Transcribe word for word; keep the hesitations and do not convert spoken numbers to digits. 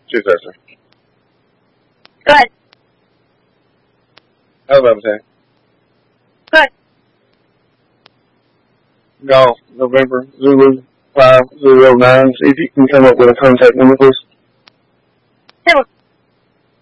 Two Thursday. Go ahead. eleven ten. Go ahead. Golf, November, Zulu, five zero nine. See if you can come up with a contact number, please. Table.